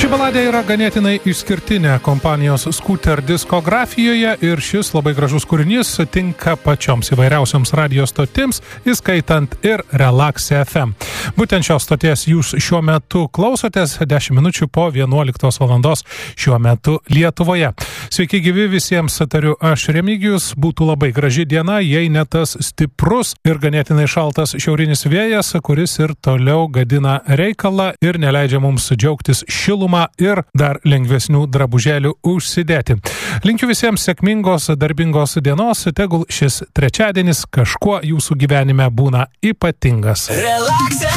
Ši baladė yra ganėtinai išskirtinė kompanijos Scooter diskografijoje ir šis labai gražus kūrinys tinka pačioms įvairiausioms radio stotims, įskaitant ir Relax FM. Būtent šios stoties jūs šiuo metu klausotės 10 minučių po 11 valandos šiuo metu Lietuvoje. Sveiki gyvi visiems, tariu aš Remigijus, būtų labai graži diena, jei ne tas stiprus ir ganėtinai šaltas šiaurinis vėjas, kuris ir toliau gadina reikalą ir neleidžia mums džiaugtis šilumą ir dar lengvesnių drabužėlių užsidėti. Linkiu visiems sėkmingos, darbingos dienos, tegul šis trečiadienis kažkuo jūsų gyvenime būna ypatingas.